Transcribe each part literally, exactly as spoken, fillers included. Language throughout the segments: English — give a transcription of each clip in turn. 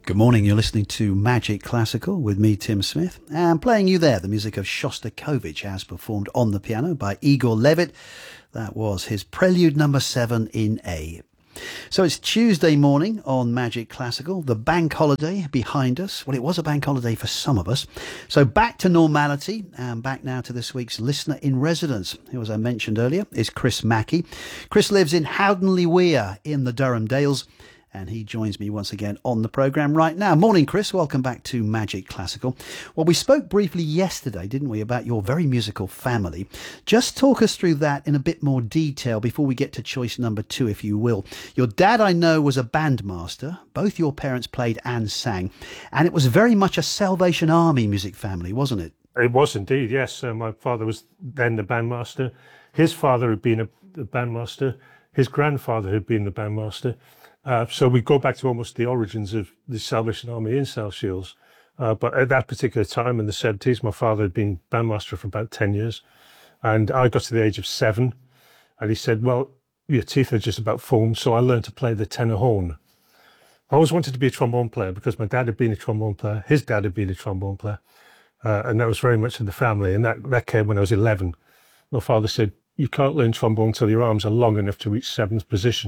Good morning, you're listening to Magic Classical with me, Tim Smith, and playing you there the music of Shostakovich as performed on the piano by Igor Levit. That was his Prelude number seven in A. So it's Tuesday morning on Magic Classical, the bank holiday behind us. Well, it was a bank holiday for some of us. So back to normality, and back now to this week's listener in residence, who, as I mentioned earlier, is Chris Mackey. Chris lives in Howdenley Weir in the Durham Dales, and he joins me once again on the programme right now. Morning, Chris. Welcome back to Magic Classical. Well, we spoke briefly yesterday, didn't we, about your very musical family. Just talk us through that in a bit more detail before we get to choice number two, if you will. Your dad, I know, was a bandmaster. Both your parents played and sang. And it was very much a Salvation Army music family, wasn't it? It was indeed, yes. Uh, my father was then the bandmaster. His father had been a, a bandmaster. His grandfather had been the bandmaster. Uh, so we go back to almost the origins of the Salvation Army in South Shields. Uh, but at that particular time in the seventies, my father had been bandmaster for about ten years. And I got to the age of seven. And he said, well, your teeth are just about formed. So I learned to play the tenor horn. I always wanted to be a trombone player because my dad had been a trombone player. His dad had been a trombone player. Uh, and that was very much in the family. And that, that came when I was eleven. My father said, you can't learn trombone until your arms are long enough to reach seventh position.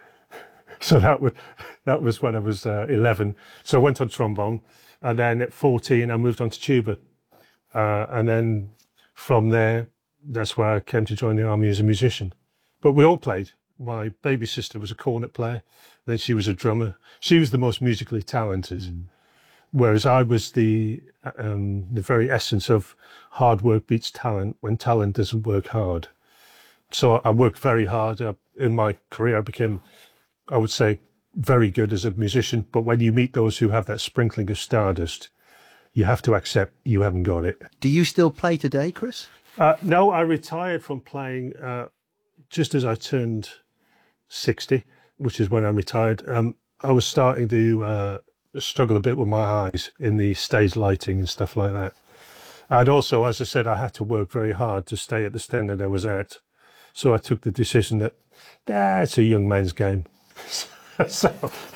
So that was, that was when I was uh, eleven. So I went on trombone. And then at fourteen, I moved on to tuba. Uh, and then from there, that's where I came to join the army as a musician. But we all played. My baby sister was a cornet player. Then she was a drummer. She was the most musically talented. Mm. Whereas I was the um, the very essence of hard work beats talent when talent doesn't work hard. So I worked very hard. Uh, in my career, I became, I would say, very good as a musician. But when you meet those who have that sprinkling of stardust, you have to accept you haven't got it. Do you still play today, Chris? Uh, no, I retired from playing uh, just as I turned sixty, which is when I retired. Um, I was starting to uh, struggle a bit with my eyes in the stage lighting and stuff like that. And also, as I said, I had to work very hard to stay at the standard I was at. So I took the decision that, ah, it's a young man's game. so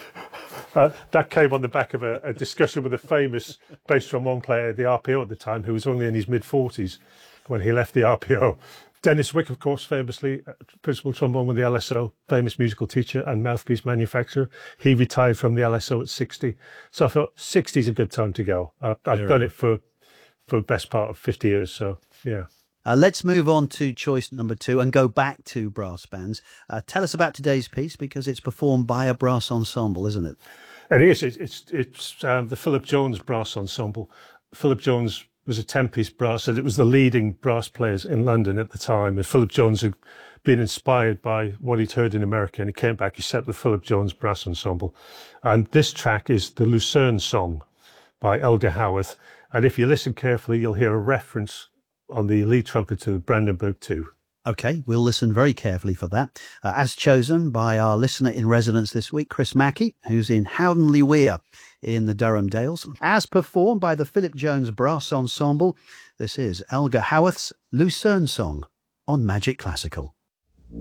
uh, that came on the back of a, a discussion with a famous bass trombone player at the R P O at the time, who was only in his mid-forties when he left the R P O. Dennis Wick, of course, famously uh, principal trombone with the L S O, famous musical teacher and mouthpiece manufacturer. He retired from the L S O at sixty. So I thought sixty is a good time to go. Uh, I've Very done right. it for for the best part of fifty years. So, yeah. Uh, let's move on to choice number two and go back to brass bands. Uh, tell us about today's piece, because it's performed by a brass ensemble, isn't it? It is. It, it's it's um, the Philip Jones Brass Ensemble. Philip Jones was a ten-piece brass, and it was the leading brass players in London at the time. And Philip Jones had been inspired by what he'd heard in America, and he came back, he set the Philip Jones Brass Ensemble. And this track is the Lucerne Song by Elgar Howarth. And if you listen carefully, you'll hear a reference on the lead trumpet to Brandenburg two. OK, we'll listen very carefully for that. Uh, as chosen by our listener in residence this week, Chris Mackey, who's in Howdenley Weir in the Durham Dales. As performed by the Philip Jones Brass Ensemble, this is Elgar Howarth's Lucerne Song on Magic Classical.